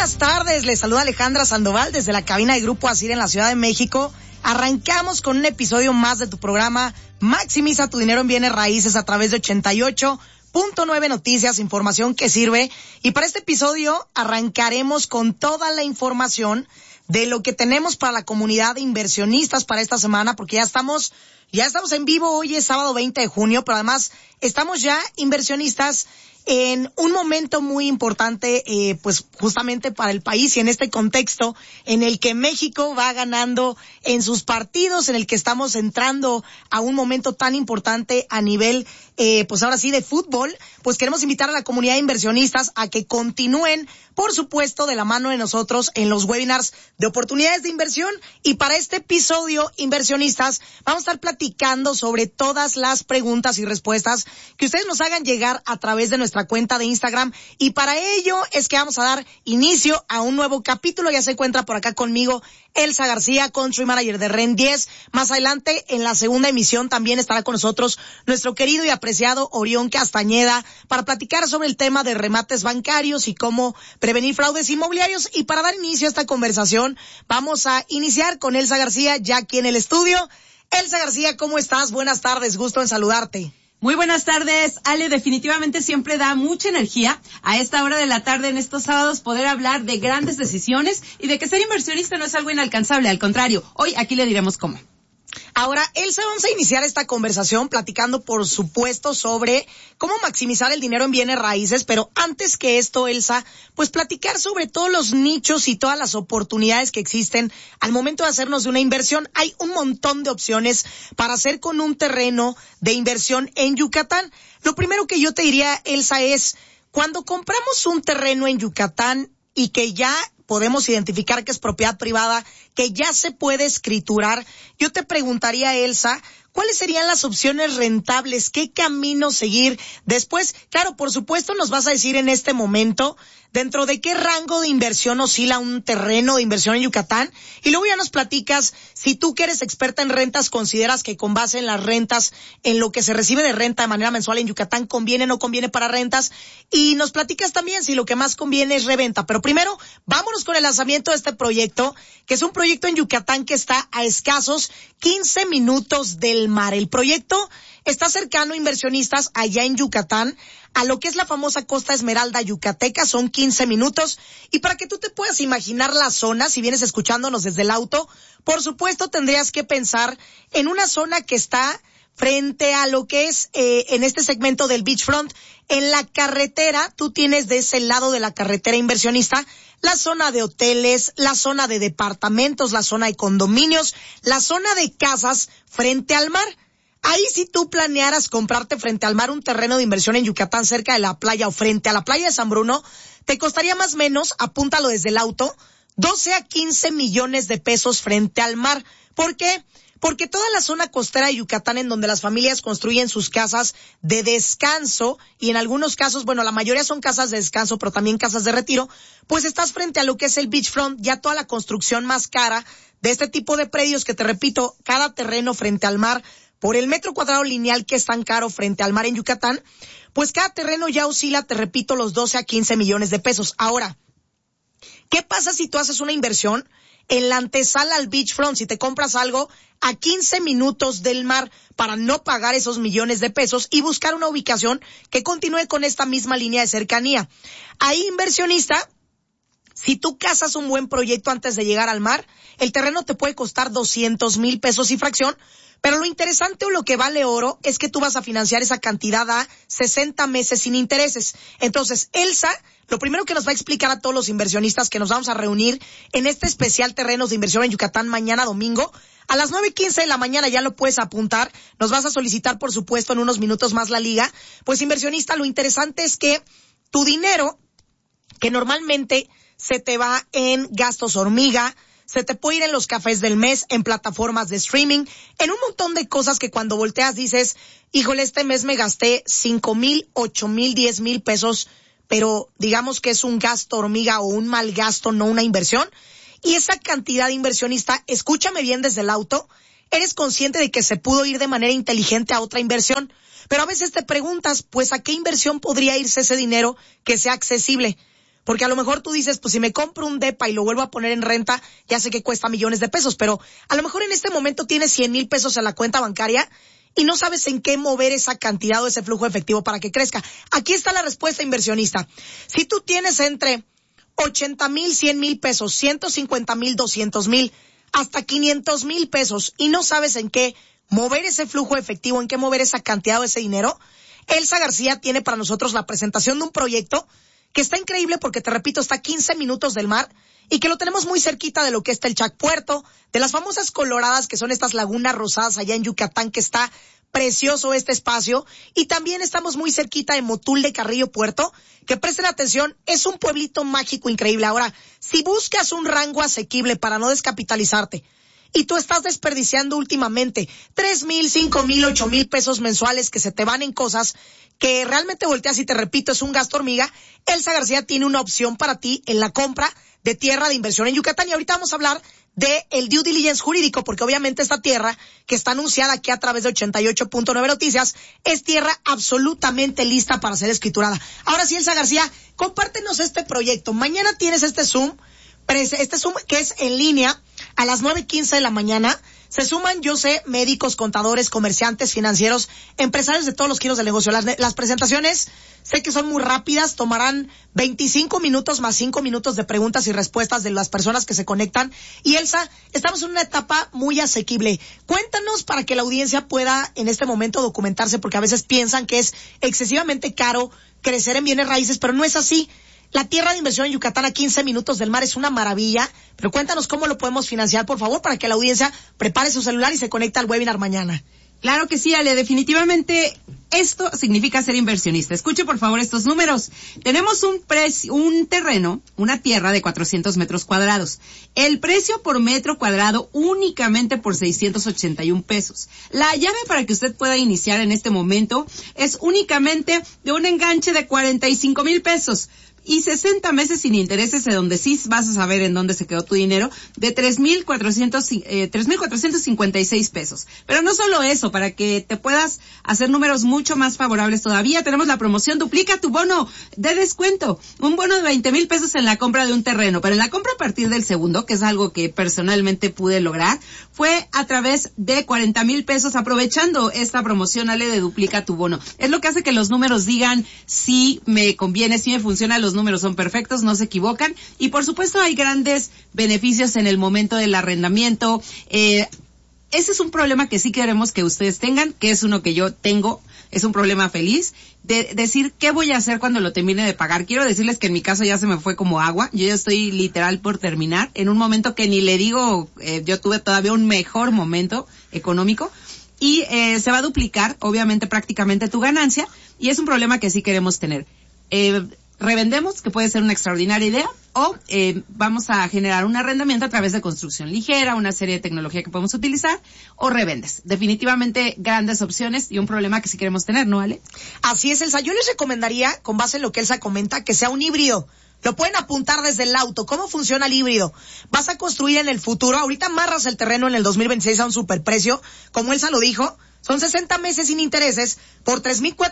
buenas tardes, les saluda Alejandra Sandoval desde la cabina de Grupo Asir en la Ciudad de México. Arrancamos con un episodio más de tu programa Maximiza tu dinero en bienes raíces a través de 88.9 Noticias, información que sirve. Y para este episodio arrancaremos con toda la información de lo que tenemos para la comunidad de inversionistas para esta semana, porque ya estamos en vivo. Hoy es sábado 20 de junio, pero además estamos ya inversionistas en un momento muy importante, pues justamente para el país y en este contexto en el que México va ganando en sus partidos, en el que estamos entrando a un momento tan importante a nivel, pues ahora sí de fútbol. Pues queremos invitar a la comunidad de inversionistas a que continúen, por supuesto, de la mano de nosotros en los webinars de oportunidades de inversión. Y para este episodio, inversionistas, vamos a estar platicando sobre todas las preguntas y respuestas que ustedes nos hagan llegar a través de nuestra cuenta de Instagram. Y para ello es que vamos a dar inicio a un nuevo capítulo. Ya se encuentra por acá conmigo Elsa García, Country Manager de REN 10. Más adelante, en la segunda emisión, también estará con nosotros nuestro querido y apreciado Orión Castañeda para platicar sobre el tema de remates bancarios y cómo prevenir fraudes inmobiliarios. Y para dar inicio a esta conversación, vamos a iniciar con Elsa García, ya aquí en el estudio. Elsa García, ¿cómo estás? Buenas tardes, gusto en saludarte. Muy buenas tardes, Ale. Definitivamente siempre da mucha energía a esta hora de la tarde en estos sábados poder hablar de grandes decisiones y de que ser inversionista no es algo inalcanzable, al contrario, hoy aquí le diremos cómo. Ahora, Elsa, vamos a iniciar esta conversación platicando, por supuesto, sobre cómo maximizar el dinero en bienes raíces, pero antes que esto, Elsa, pues platicar sobre todos los nichos y todas las oportunidades que existen al momento de hacernos una inversión. Hay un montón de opciones para hacer con un terreno de inversión en Yucatán. Lo primero que yo te diría, Elsa, es cuando compramos un terreno en Yucatán y que ya podemos identificar que es propiedad privada, que ya se puede escriturar, yo te preguntaría, Elsa, ¿cuáles serían las opciones rentables? ¿Qué camino seguir después? Claro, por supuesto nos vas a decir en este momento dentro de qué rango de inversión oscila un terreno de inversión en Yucatán, y luego ya nos platicas si tú que eres experta en rentas consideras que con base en las rentas, en lo que se recibe de renta de manera mensual en Yucatán, conviene o no conviene para rentas, y nos platicas también si lo que más conviene es reventa. Pero primero, vámonos con el lanzamiento de este proyecto, que es un proyecto en Yucatán que está a escasos 15 minutos del mar. El proyecto está cercano, inversionistas, allá en Yucatán, a lo que es la famosa Costa Esmeralda yucateca. Son 15 minutos. Y para que tú te puedas imaginar la zona, si vienes escuchándonos desde el auto, por supuesto tendrías que pensar en una zona que está frente a lo que es, en este segmento del beachfront. En la carretera, tú tienes de ese lado de la carretera, inversionista, la zona de hoteles, la zona de departamentos, la zona de condominios, la zona de casas frente al mar. Ahí, si tú planearas comprarte frente al mar un terreno de inversión en Yucatán cerca de la playa o frente a la playa de San Bruno, te costaría más o menos, apúntalo desde el auto, 12 a 15 millones de pesos frente al mar. ¿Por qué? Porque toda la zona costera de Yucatán, en donde las familias construyen sus casas de descanso, y en algunos casos, bueno, la mayoría son casas de descanso, pero también casas de retiro, pues estás frente a lo que es el beachfront, ya toda la construcción más cara de este tipo de predios, que te repito, cada terreno frente al mar, por el metro cuadrado lineal que es tan caro frente al mar en Yucatán, pues cada terreno ya oscila, te repito, los 12 a 15 millones de pesos. Ahora, ¿qué pasa si tú haces una inversión en la antesala al beachfront? Si te compras algo a 15 minutos del mar para no pagar esos millones de pesos y buscar una ubicación que continúe con esta misma línea de cercanía. Ahí, inversionista, si tú cazas un buen proyecto antes de llegar al mar, el terreno te puede costar 200,000 pesos y fracción, pero lo interesante o lo que vale oro es que tú vas a financiar esa cantidad a 60 meses sin intereses. Entonces, Elsa, lo primero que nos va a explicar a todos los inversionistas que nos vamos a reunir en este especial Terrenos de Inversión en Yucatán mañana domingo, a las 9:15 de la mañana, ya lo puedes apuntar, nos vas a solicitar, por supuesto, en unos minutos más la liga. Pues, inversionista, lo interesante es que tu dinero, que normalmente se te va en gastos hormiga, se te puede ir en los cafés del mes, en plataformas de streaming, en un montón de cosas que cuando volteas dices, híjole, este mes me gasté 5,000, 8,000, 10,000 pesos, pero digamos que es un gasto hormiga o un mal gasto, no una inversión. Y esa cantidad de inversionista, escúchame bien desde el auto, eres consciente de que se pudo ir de manera inteligente a otra inversión, pero a veces te preguntas, pues, ¿a qué inversión podría irse ese dinero que sea accesible? Porque a lo mejor tú dices, pues si me compro un depa y lo vuelvo a poner en renta, ya sé que cuesta millones de pesos, pero a lo mejor en este momento tienes 100,000 pesos en la cuenta bancaria y no sabes en qué mover esa cantidad o ese flujo efectivo para que crezca. Aquí está la respuesta, inversionista. Si tú tienes entre 80,000, 100,000 pesos, 150,000, 200,000, hasta 500,000 pesos y no sabes en qué mover ese flujo efectivo, en qué mover esa cantidad o ese dinero, Elsa García tiene para nosotros la presentación de un proyecto que está increíble porque, te repito, está a 15 minutos del mar y que lo tenemos muy cerquita de lo que está el Chac Puerto, de las famosas coloradas que son estas lagunas rosadas allá en Yucatán, que está precioso este espacio, y también estamos muy cerquita de Motul de Carrillo Puerto, que presten atención, es un pueblito mágico increíble. Ahora, si buscas un rango asequible para no descapitalizarte, y tú estás desperdiciando últimamente 3,000, 5,000, 8,000 pesos mensuales que se te van en cosas que realmente volteas y, te repito, es un gasto hormiga, Elsa García tiene una opción para ti en la compra de tierra de inversión en Yucatán. Y ahorita vamos a hablar de el due diligence jurídico, porque obviamente esta tierra que está anunciada aquí a través de 88.9 Noticias es tierra absolutamente lista para ser escriturada. Ahora sí, Elsa García, compártenos este proyecto. Mañana tienes este Zoom que es en línea a las 9:15 de la mañana. Se suman, yo sé, médicos, contadores, comerciantes, financieros, empresarios de todos los giros del negocio. Las presentaciones sé que son muy rápidas, tomarán 25 minutos más 5 minutos de preguntas y respuestas de las personas que se conectan. Y Elsa, estamos en una etapa muy asequible. Cuéntanos para que la audiencia pueda en este momento documentarse, porque a veces piensan que es excesivamente caro crecer en bienes raíces, pero no es así. La tierra de inversión en Yucatán a 15 minutos del mar es una maravilla, pero cuéntanos cómo lo podemos financiar, por favor, para que la audiencia prepare su celular y se conecte al webinar mañana. Claro que sí, Ale, definitivamente esto significa ser inversionista. Escuche por favor estos números. Tenemos un terreno, una tierra de 400 metros cuadrados. El precio por metro cuadrado únicamente por 681 pesos. La llave para que usted pueda iniciar en este momento es únicamente de un enganche de 45,000 pesos. Y 60 meses sin intereses, de donde sí vas a saber en dónde se quedó tu dinero, de 3,456 pesos. Pero no solo eso, para que te puedas hacer números mucho más favorables todavía, tenemos la promoción Duplica tu bono de descuento. Un bono de 20,000 pesos en la compra de un terreno, pero en la compra a partir del segundo, que es algo que personalmente pude lograr, fue a través de 40,000 pesos, aprovechando esta promoción, Ale, de Duplica tu bono. Es lo que hace que los números digan si me conviene, si me funciona. Los números son perfectos, no se equivocan, y por supuesto hay grandes beneficios en el momento del arrendamiento. Ese es un problema que sí queremos que ustedes tengan, que es uno que yo tengo, es un problema feliz, de decir qué voy a hacer cuando lo termine de pagar. Quiero decirles que en mi caso ya se me fue como agua, yo ya estoy literal por terminar, en un momento que ni le digo, yo tuve todavía un mejor momento económico, y se va a duplicar, obviamente, prácticamente tu ganancia, y es un problema que sí queremos tener. Revendemos, que puede ser una extraordinaria idea, o vamos a generar un arrendamiento a través de construcción ligera, una serie de tecnología que podemos utilizar, o revendes. Definitivamente grandes opciones y un problema que sí queremos tener, ¿no, Ale? Así es, Elsa. Yo les recomendaría, con base en lo que Elsa comenta, que sea un híbrido. Lo pueden apuntar desde el auto. ¿Cómo funciona el híbrido? Vas a construir en el futuro. Ahorita amarras el terreno en el 2026 a un superprecio. Como Elsa lo dijo, son 60 meses sin intereses por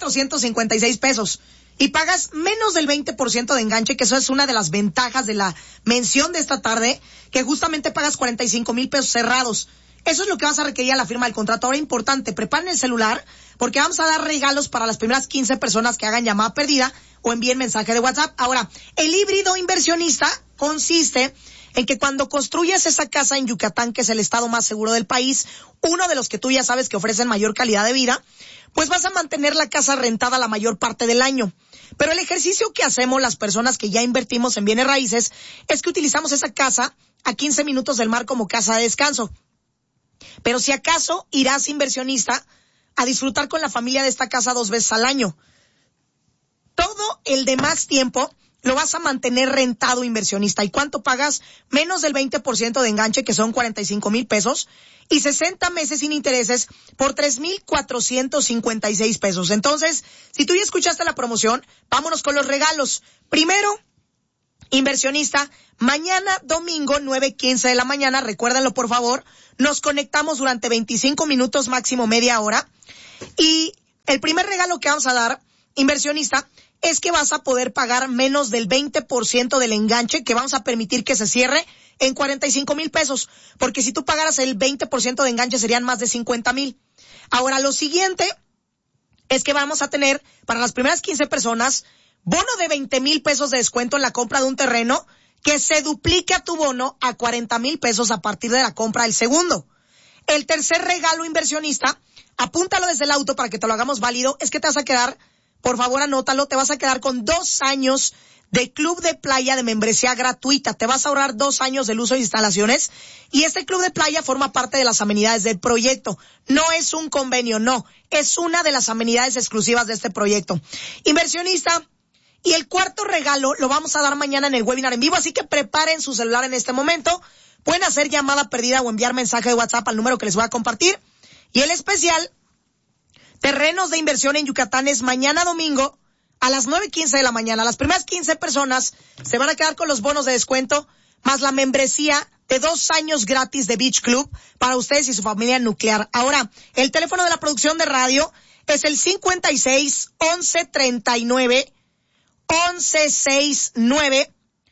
3,456 pesos. Y pagas menos del 20% de enganche, que eso es una de las ventajas de la mención de esta tarde, que justamente pagas 45,000 pesos cerrados. Eso es lo que vas a requerir a la firma del contrato. Ahora, importante, preparen el celular, porque vamos a dar regalos para las primeras 15 personas que hagan llamada perdida o envíen mensaje de WhatsApp. Ahora, el híbrido inversionista consiste en que cuando construyas esa casa en Yucatán, que es el estado más seguro del país, uno de los que tú ya sabes que ofrecen mayor calidad de vida, pues vas a mantener la casa rentada la mayor parte del año. Pero el ejercicio que hacemos las personas que ya invertimos en bienes raíces es que utilizamos esa casa a 15 minutos del mar como casa de descanso. Pero si acaso irás, inversionista, a disfrutar con la familia de esta casa 2 veces al año. Todo el demás tiempo lo vas a mantener rentado, inversionista. ¿Y cuánto pagas? Menos del 20% de enganche, que son 45,000 pesos, y 60 meses sin intereses por 3,456 pesos. Entonces, si tú ya escuchaste la promoción, vámonos con los regalos. Primero, inversionista, mañana domingo 9:15 de la mañana, recuérdenlo por favor, nos conectamos durante 25 minutos, máximo media hora, y el primer regalo que vamos a dar, inversionista, es que vas a poder pagar menos del 20% del enganche que vamos a permitir que se cierre en 45,000 pesos. Porque si tú pagaras el 20% de enganche serían más de 50,000. Ahora, lo siguiente es que vamos a tener para las primeras 15 personas bono de 20,000 pesos de descuento en la compra de un terreno que se duplica tu bono a 40,000 pesos a partir de la compra del segundo. El tercer regalo inversionista, apúntalo desde el auto para que te lo hagamos válido, es que te vas a quedar, por favor anótalo, te vas a quedar con 2 años de club de playa de membresía gratuita. Te vas a ahorrar 2 años del uso de instalaciones y este club de playa forma parte de las amenidades del proyecto. No es un convenio, no. Es una de las amenidades exclusivas de este proyecto. Inversionista, y el cuarto regalo lo vamos a dar mañana en el webinar en vivo, así que preparen su celular en este momento. Pueden hacer llamada perdida o enviar mensaje de WhatsApp al número que les voy a compartir. Y el especial, terrenos de inversión en Yucatán, es mañana domingo a las 9:15 de la mañana. Las primeras 15 personas se van a quedar con los bonos de descuento, más la membresía de 2 años gratis de Beach Club para ustedes y su familia nuclear. Ahora, el teléfono de la producción de radio es el 56 11 39 11 69,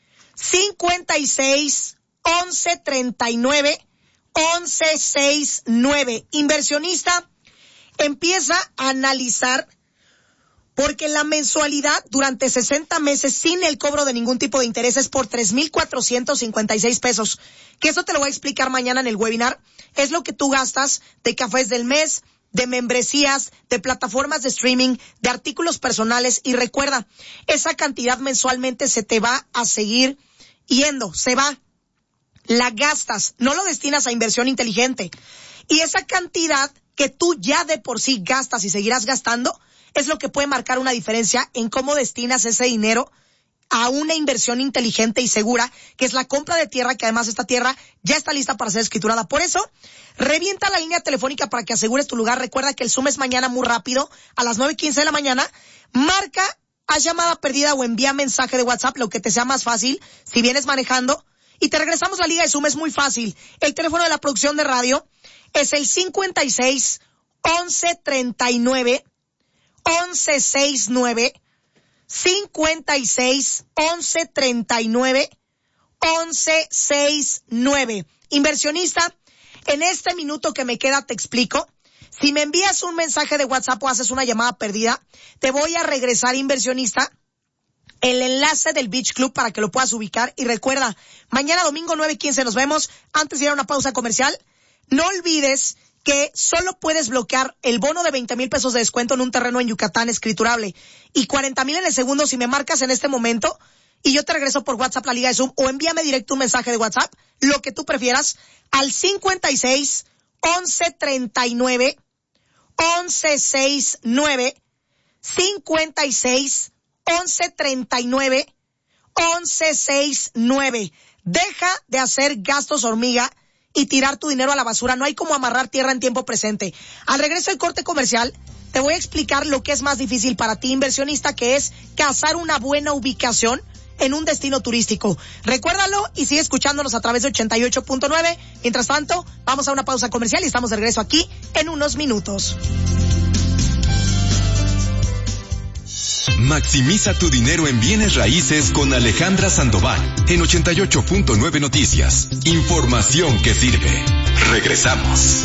56 11 39 11 69. Inversionista, empieza a analizar, porque la mensualidad durante 60 meses sin el cobro de ningún tipo de interés es por 3,456 pesos. Que eso te lo voy a explicar mañana en el webinar. Es lo que tú gastas de cafés del mes, de membresías, de plataformas de streaming, de artículos personales. Y recuerda, esa cantidad mensualmente se te va a seguir yendo, se va. La gastas, no lo destinas a inversión inteligente. Y esa cantidad que tú ya de por sí gastas y seguirás gastando es lo que puede marcar una diferencia en cómo destinas ese dinero a una inversión inteligente y segura, que es la compra de tierra, que además esta tierra ya está lista para ser escriturada. Por eso, revienta la línea telefónica para que asegures tu lugar. Recuerda que el Zoom es mañana muy rápido, a las 9:15 de la mañana. Marca, haz llamada perdida o envía mensaje de WhatsApp, lo que te sea más fácil, si vienes manejando. Y te regresamos la liga de Zoom, es muy fácil. El teléfono de la producción de radio es el 56 11 39 11 69, 56 11 39 11 69. Inversionista, en este minuto que me queda te explico. Si me envías un mensaje de WhatsApp o haces una llamada perdida, te voy a regresar, inversionista, el enlace del Beach Club para que lo puedas ubicar. Y recuerda, mañana domingo 9:15 nos vemos. Antes de ir a una pausa comercial, no olvides que solo puedes bloquear el bono de 20,000 pesos de descuento en un terreno en Yucatán escriturable y 40,000 en el segundo si me marcas en este momento y yo te regreso por WhatsApp la liga de Zoom, o envíame directo un mensaje de WhatsApp, lo que tú prefieras, al 56 11 39 11 69, 56 11 39 11 69. Deja de hacer gastos hormiga y tirar tu dinero a la basura. No hay como amarrar tierra en tiempo presente. Al regreso del corte comercial, te voy a explicar lo que es más difícil para ti, inversionista, que es cazar una buena ubicación en un destino turístico. Recuérdalo y sigue escuchándonos a través de 88.9. Mientras tanto, vamos a una pausa comercial y estamos de regreso aquí en unos minutos. Maximiza tu dinero en bienes raíces con Alejandra Sandoval en 88.9 Noticias. Información que sirve. Regresamos.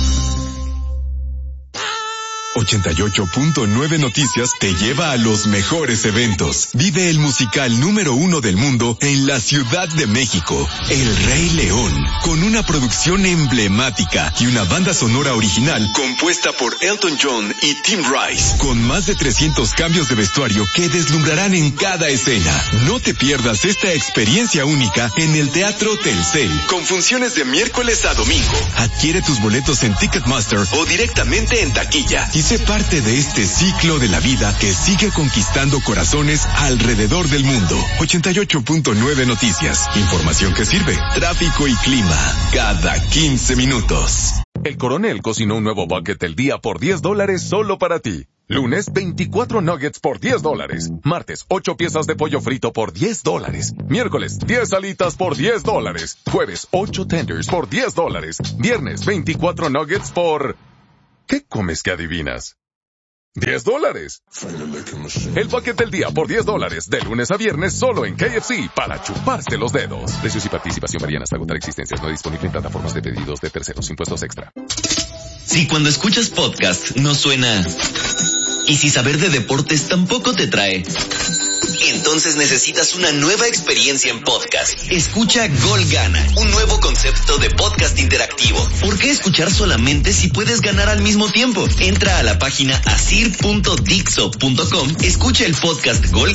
88.9 Noticias te lleva a los mejores eventos. Vive el musical número 1 del mundo en la Ciudad de México, El Rey León, con una producción emblemática y una banda sonora original compuesta por Elton John y Tim Rice, con más de 300 cambios de vestuario que deslumbrarán en cada escena. No te pierdas esta experiencia única en el Teatro Telcel, con funciones de miércoles a domingo. Adquiere tus boletos en Ticketmaster o directamente en taquilla y sé parte de este ciclo de la vida que sigue conquistando corazones alrededor del mundo. 88.9 Noticias. Información que sirve. Tráfico y clima. Cada 15 minutos. El Coronel cocinó un nuevo bucket del día por $10 solo para ti. Lunes, 24 nuggets por $10. Martes, 8 piezas de pollo frito por $10. Miércoles, 10 alitas por $10. Jueves, 8 tenders por $10. Viernes, 24 nuggets por... ¿Qué comes que adivinas? $10. El bucket del día por $10, de lunes a viernes solo en KFC, para chuparse los dedos. Precios y participación varían hasta agotar existencias. No disponible en plataformas de pedidos de terceros, impuestos extra. Si cuando escuchas podcast no suena, y si saber de deportes tampoco te trae, entonces necesitas una nueva experiencia en podcast. Escucha Gol Gana, un nuevo concepto de podcast interactivo. ¿Por qué escuchar solamente si puedes ganar al mismo tiempo? Entra a la página asir.dixo.com, escucha el podcast Gol